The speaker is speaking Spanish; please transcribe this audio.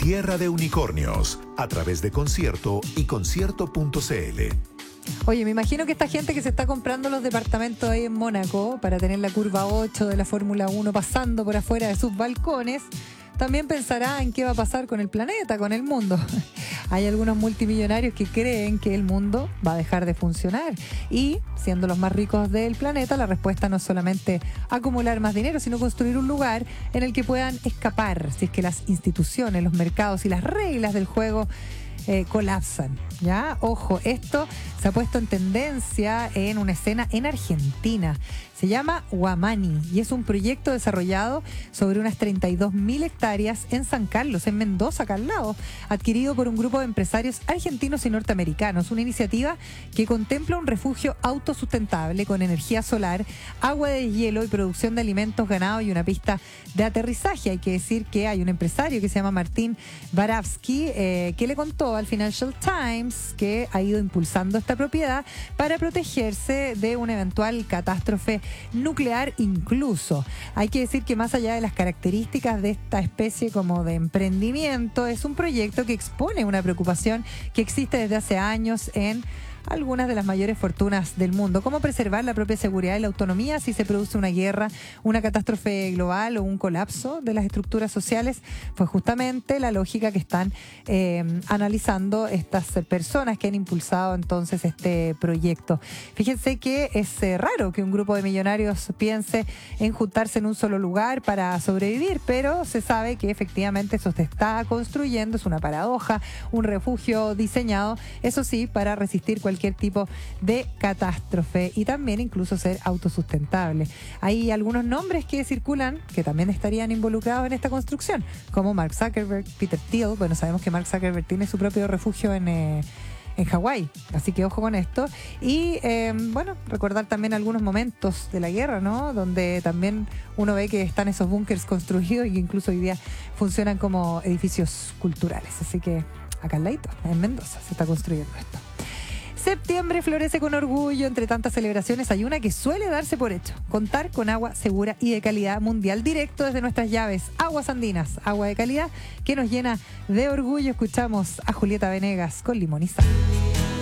Tierra de Unicornios, a través de Concierto y concierto.cl. Oye, me imagino que esta gente que se está comprando los departamentos ahí en Mónaco para tener la curva 8 de la Fórmula 1 pasando por afuera de sus balcones, también pensará en qué va a pasar con el planeta, con el mundo. Hay algunos multimillonarios que creen que el mundo va a dejar de funcionar. Y, siendo los más ricos del planeta, la respuesta no es solamente acumular más dinero, sino construir un lugar en el que puedan escapar si es que las instituciones, los mercados y las reglas del juego colapsan, ¿ya? Ojo, esto se ha puesto en tendencia en una escena en Argentina. Se llama Huamani y es un proyecto desarrollado sobre unas 32.000 hectáreas en San Carlos, en Mendoza, acá al lado, adquirido por un grupo de empresarios argentinos y norteamericanos. Una iniciativa que contempla un refugio autosustentable con energía solar, agua de hielo y producción de alimentos, ganado y una pista de aterrizaje. Hay que decir que hay un empresario que se llama Martín Baravsky que le contó al Financial Times que ha ido impulsando esta propiedad para protegerse de una eventual catástrofe nuclear incluso. Hay que decir que más allá de las características de esta especie como de emprendimiento, es un proyecto que expone una preocupación que existe desde hace años en algunas de las mayores fortunas del mundo. ¿Cómo preservar la propia seguridad y la autonomía si se produce una guerra, una catástrofe global o un colapso de las estructuras sociales? Pues justamente la lógica que están analizando estas personas que han impulsado entonces este proyecto. Fíjense que es raro que un grupo de millonarios piense en juntarse en un solo lugar para sobrevivir, pero se sabe que efectivamente eso se está construyendo, es una paradoja, un refugio diseñado, eso sí, para resistir cualquier tipo de catástrofe y también incluso ser autosustentable. Hay algunos nombres que circulan que también estarían involucrados en esta construcción, como Mark Zuckerberg, Peter Thiel. Bueno, sabemos que Mark Zuckerberg tiene su propio refugio en Hawái, así que ojo con esto. Y bueno, recordar también algunos momentos de la guerra, ¿no? Donde también uno ve que están esos búnkers construidos y que incluso hoy día funcionan como edificios culturales. Así que acá al ladito, en Mendoza, se está construyendo esto. Septiembre florece con orgullo. Entre tantas celebraciones hay una que suele darse por hecho: contar con agua segura y de calidad mundial directo desde nuestras llaves. Aguas Andinas, agua de calidad que nos llena de orgullo. Escuchamos a Julieta Venegas con Limón y Sal.